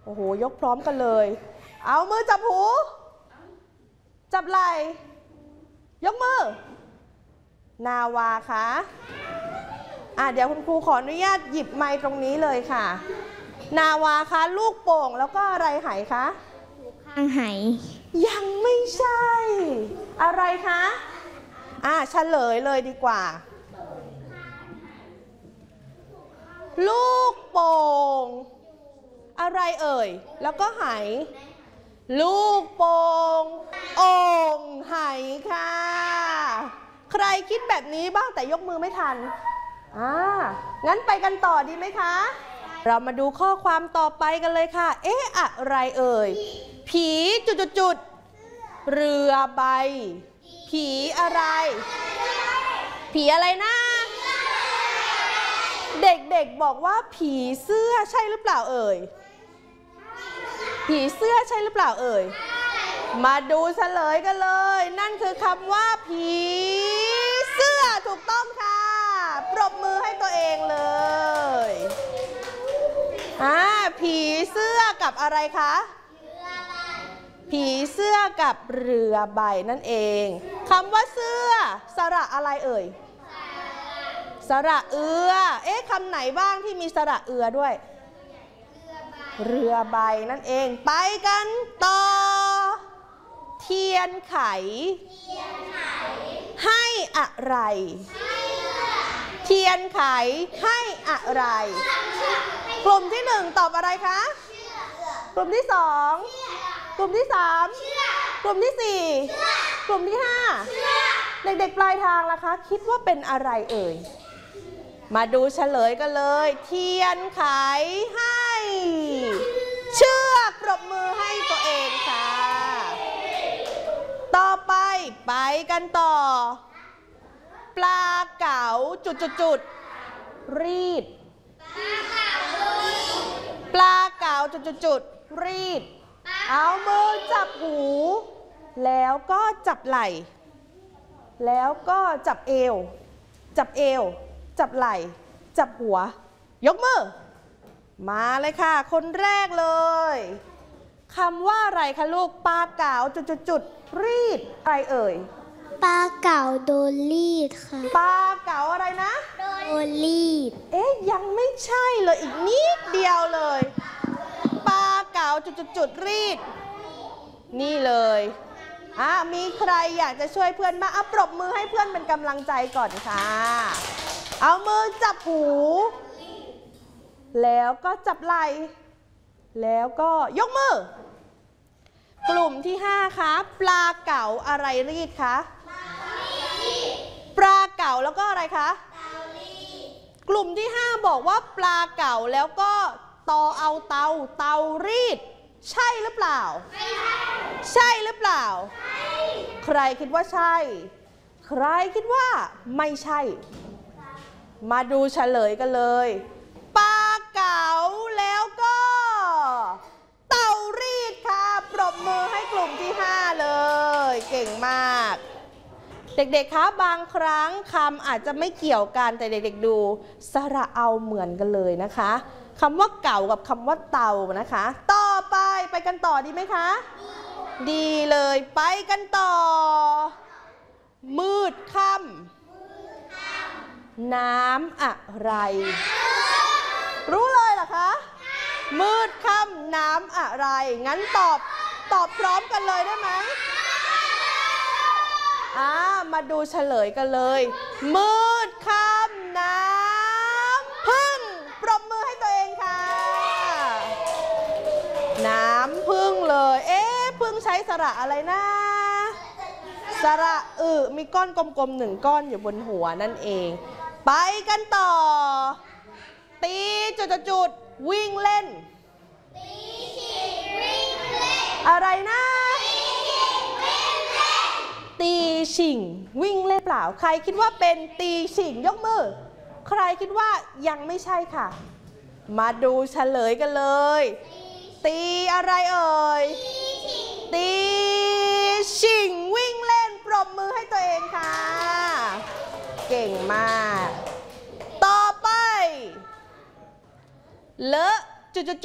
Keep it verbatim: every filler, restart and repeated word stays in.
โอ้โหยกพร้อมกันเลยเอามือจับหูจับไหล่ยกมือนาวาคะอ่ะเดี๋ยวคุณครูขออนุญาตหยิบไมค์ตรงนี้เลยค่ะนาวาคะลูกโป่งแล้วก็อะไรไหคะข้างไหยังไม่ใช่อะไรคะอ่ะเฉลยเลยดีกว่าลูกโป่งอะไรเอ่ยแล้วก็ไหลูกโป่งโอ่งไหค่ะใครคิดแบบนี้บ้างแต่ยกมือไม่ทันอ่างั้นไปกันต่อดีไหมคะเรามาดูข้อความต่อไปกันเลยค่ะเอ๊ะอะไรเอ่ยผีจุดๆเรือใบผีอะไรผีอะไรนะเด็กๆบอกว่าผีเสื้อใช่หรือเปล่าเอ่ยผีเสื้อใช่หรือเปล่าเอ่ยมาดูเฉลยกันเลยนั่นคือคำว่าผีเสื้อถูกต้องค่ะปรบมือให้ตัวเองเลยอ่าผีเสื้อกับอะไรคะผีเสื้อกับเรือใบนั่นเองคำว่าเสื้อสระอะไรเอ่ยสระเอือเอ๊ะคำไหนบ้างที่มีสระเอือด้วยเรือใบนั่นเองไปกันต่อเทียนไขให้อะไรเทียนไขให้อะไรกลุ่มที่หนึ่งตอบอะไรคะกลุ่มที่สองกลุ่มที่สามกลุ่มที่สี่กลุ่มที่ห้าเด็กๆปลายทางล่ะคะคิดว่าเป็นอะไรเอ่ยมาดูเฉลยกันเลยเทียนไขให้เชือกปรบมือให้ตัวเองค่ะต่อไปไปกันต่อปลาเก๋าจุดๆรีดปลาเก๋าจุดๆรีดเอามือจับหูแล้วก็จับไหล่แล้วก็จับเอวจับเอวจับไหล่จับหัวยกมือมาเลยค่ะคนแรกเลยคำว่าอะไรคะลูกปลาเก๋าจุดๆรีดอะไรเอ่ยปลาเก๋าโดนรีดค่ะปลาเก๋าอะไรนะโดนรีดเอ๊ะยังไม่ใช่เลยอีกนิดเดียวเลยปลาเก๋าจุดๆรีดนี่เลยอ่ะมีใครอยากจะช่วยเพื่อนบ้างอ่ะปรบมือให้เพื่อนเป็นกำลังใจก่อนค่ะเอามือจับหูแล้วก็จับไหล่แล้วก็ยกมือกลุ่มที่ห้าคะปลาเก๋าอะไรรีดคะปลาเก๋าแล้วก็อะไรคะกลุ่มที่ห้าบอกว่าปลาเก๋าแล้วก็ตอเอาเตาเตารีดใช่หรือเปล่าใช่หรือเปล่าใครคิดว่าใช่ใครคิดว่าไม่ใช่มาดูเฉลยกันเลยปลาเก๋าแล้วก็เตารีดค่ะปรบมือให้กลุ่มที่ห้าเลยเก่งมากเด็กๆคะบางครั้งคำอาจจะไม่เกี่ยวกันแต่เด็กๆดูสระเอาเหมือนกันเลยนะคะคำว่าเก่ากับคำว่าเตานะคะต่อไปไปกันต่อดีไหมคะดีเลยไปกันต่อมืดค่ำน้ำอะไรรู้เลยเหรอคะมืดค่ำน้ำอะไรงั้นตอบตอบพร้อมกันเลยได้ไหมอ่ามาดูเฉลยกันเลยมืดค่ำน้ำพึ่งปรบมือให้ตัวเองค่ะน้ำพึ่งเลยเอ๊ะพึ่งใช้สระอะไรนะสระอึมีก้อนกลมๆหนึ่งก้อนอยู่บนหัวนั่นเองไปกันต่อตีจุดๆวิ่งเล่นตีฉิงวิ่งเล่นอะไรนะตีฉิงวิ่งเล่นเปล่าใครคิดว่าเป็นตีฉิงยกมือใครคิดว่ายังไม่ใช่ค่ะมาดูเฉลยกันเลยตีอะไรเอ่ยตีฉิงวิ่งเล่นปรบมือให้ตัวเองค่ะเก่งมากต่อไปเลอะจุด